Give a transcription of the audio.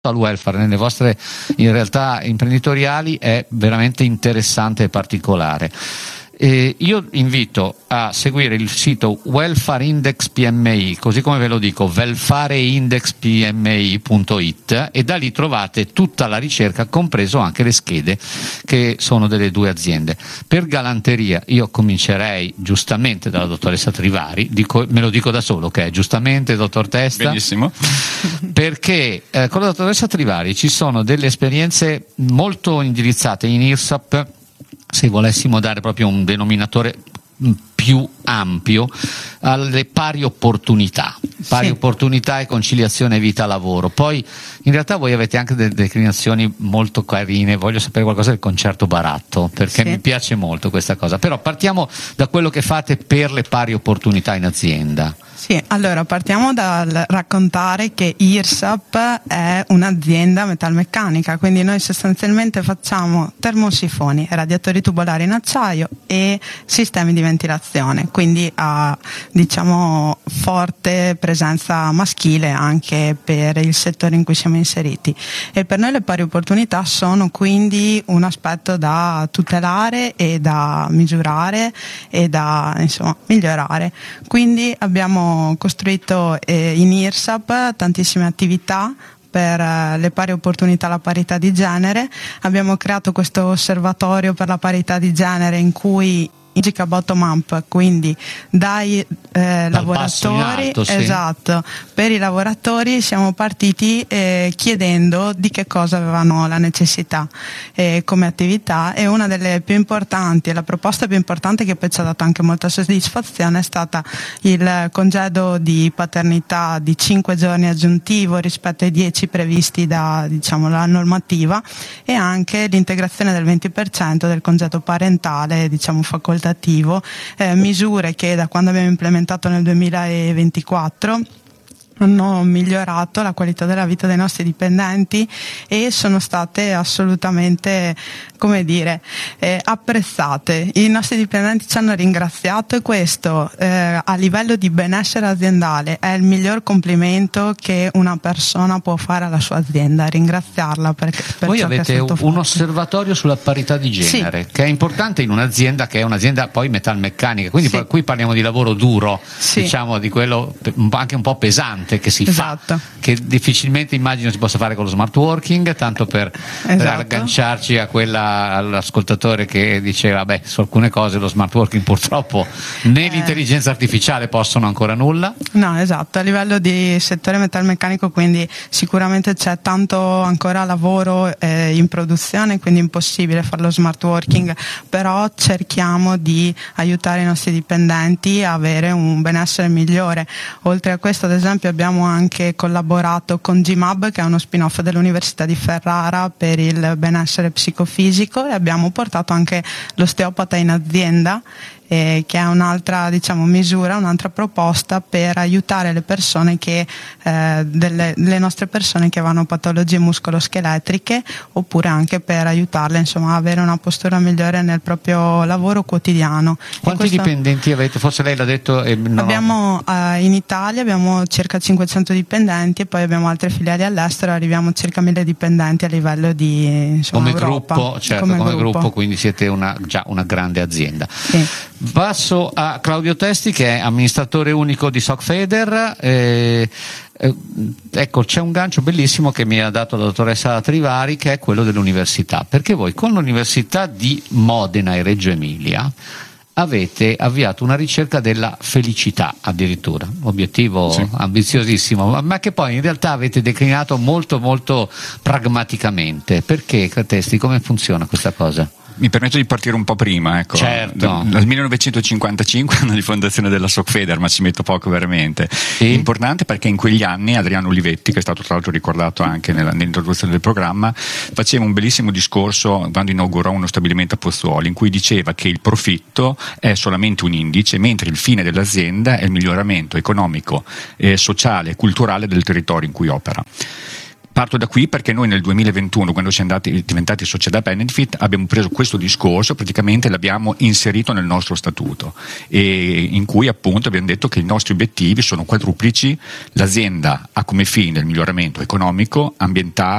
al welfare nelle vostre in realtà imprenditoriali è veramente interessante e particolare. Io invito a seguire il sito Welfare Index PMI, così come ve lo dico, welfareindexpmi.it, e da lì trovate tutta la ricerca, compreso anche le schede che sono delle due aziende. Per galanteria io comincerei giustamente dalla dottoressa Trivari, me lo dico da solo, che è giustamente, dottor Testa. Benissimo. Perché con la dottoressa Trivari ci sono delle esperienze molto indirizzate in IRSAP, se volessimo dare proprio un denominatore più ampio, alle pari opportunità, opportunità e conciliazione vita-lavoro. Poi in realtà voi avete anche delle declinazioni molto carine, voglio sapere qualcosa del concerto baratto, perché mi piace molto questa cosa, però partiamo da quello che fate per le pari opportunità in azienda. Sì, allora partiamo dal raccontare che IRSAP è un'azienda metalmeccanica, quindi noi sostanzialmente facciamo termosifoni, radiatori tubolari in acciaio e sistemi di ventilazione, quindi ha forte presenza maschile anche per il settore in cui siamo inseriti, e per noi le pari opportunità sono quindi un aspetto da tutelare e da misurare e da migliorare. Quindi abbiamo costruito in IRSAP tantissime attività per le pari opportunità, la parità di genere. Abbiamo creato questo osservatorio per la parità di genere in cui logica bottom up, quindi dai lavoratori, alto, sì. Esatto, per i lavoratori siamo partiti chiedendo di che cosa avevano la necessità come attività, e una delle più importanti, la proposta più importante che poi ci ha dato anche molta soddisfazione, è stata il congedo di paternità di 5 giorni aggiuntivo rispetto ai 10 previsti da la normativa, e anche l'integrazione del 20% del congedo parentale facoltativo, misure che da quando abbiamo implementato nel 2024 hanno migliorato la qualità della vita dei nostri dipendenti e sono state assolutamente, apprezzate. I nostri dipendenti ci hanno ringraziato, e questo a livello di benessere aziendale è il miglior complimento che una persona può fare alla sua azienda, ringraziarla per Voi ciò avete che è stato un fatto. osservatorio sulla parità di genere, che è importante in un'azienda che è un'azienda poi metalmeccanica, quindi qui parliamo di lavoro duro, di quello anche un po' pesante che si fa, che difficilmente immagino si possa fare con lo smart working, tanto per agganciarci all'ascoltatore che diceva su alcune cose lo smart working purtroppo né l'intelligenza artificiale possono ancora nulla. No, esatto, a livello di settore metalmeccanico quindi sicuramente c'è tanto ancora lavoro in produzione, quindi impossibile fare lo smart working, però cerchiamo di aiutare i nostri dipendenti a avere un benessere migliore. Oltre a questo, ad esempio, abbiamo anche collaborato con GMAB, che è uno spin-off dell'Università di Ferrara per il benessere psicofisico, e abbiamo portato anche l'osteopata in azienda, che è un'altra misura, un'altra proposta per aiutare le persone le nostre persone che hanno patologie muscoloscheletriche, oppure anche per aiutarle a avere una postura migliore nel proprio lavoro quotidiano. Quanti dipendenti avete? Forse lei l'ha detto. Abbiamo in Italia abbiamo circa 500 dipendenti, e poi abbiamo altre filiali all'estero, arriviamo a circa 1000 dipendenti a livello di come Europa. Gruppo, certo, come gruppo, quindi siete già una grande azienda. Sì. Passo a Claudio Testi, che è amministratore unico di Socfeder. Ecco, c'è un gancio bellissimo che mi ha dato la dottoressa Trivari, che è quello dell'università, perché voi con l'Università di Modena e Reggio Emilia avete avviato una ricerca della felicità, addirittura, obiettivo ambiziosissimo, ma che poi in realtà avete declinato molto molto pragmaticamente. Perché, Testi, come funziona questa cosa? Mi permetto di partire un po' prima, ecco. Certo. Dal 1955, anno di fondazione della Socfeder, ma ci metto poco veramente. Sì. Importante perché in quegli anni Adriano Olivetti, che è stato tra l'altro ricordato anche nell'introduzione del programma, faceva un bellissimo discorso quando inaugurò uno stabilimento a Pozzuoli, in cui diceva che il profitto è solamente un indice, mentre il fine dell'azienda è il miglioramento economico, sociale e culturale del territorio in cui opera. Parto da qui perché noi nel 2021, quando siamo diventati società benefit, abbiamo preso questo discorso, praticamente l'abbiamo inserito nel nostro statuto, e in cui appunto abbiamo detto che i nostri obiettivi sono quadruplici: l'azienda ha come fine il miglioramento economico, ambientale,